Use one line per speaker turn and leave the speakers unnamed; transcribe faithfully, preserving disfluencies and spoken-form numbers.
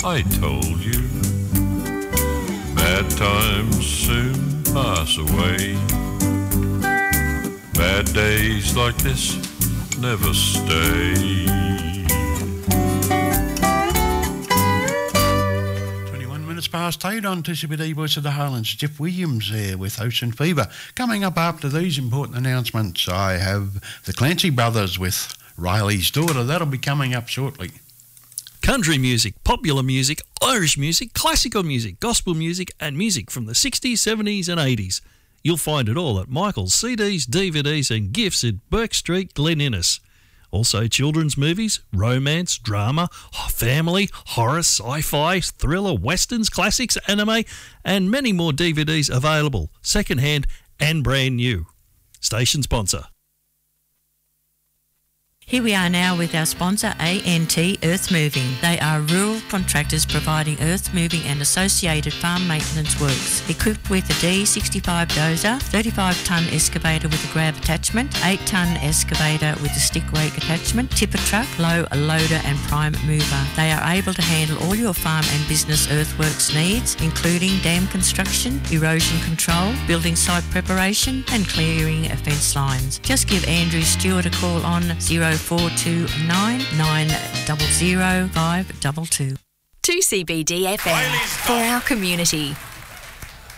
I told you. Bad times soon pass away. Bad days like this never stay.
twenty-one minutes past eight on two C B D Voice of the Highlands. Jeff Williams there with Ocean Fever. Coming up after these important announcements, I have the Clancy Brothers with Riley's Daughter. That'll be coming up shortly.
Country music, popular music, Irish music, classical music, gospel music and music from the sixties, seventies and eighties. You'll find it all at Michael's C Ds, D V Ds and gifts at Burke Street, Glen Innes. Also children's movies, romance, drama, family, horror, sci-fi, thriller, westerns, classics, anime and many more D V Ds available, second-hand and brand new. Station sponsor.
Here we are now with our sponsor, A N T Earth Moving. They are rural contractors providing earth moving and associated farm maintenance works. Equipped with a D sixty-five dozer, thirty-five tonne excavator with a grab attachment, eight tonne excavator with a stick rake attachment, tipper truck, low loader and prime mover. They are able to handle all your farm and business earthworks needs, including dam construction, erosion control, building site preparation and clearing of fence lines. Just give Andrew Stewart a call on zero four two nine nine zero zero five two two.
two C B D F M for our community.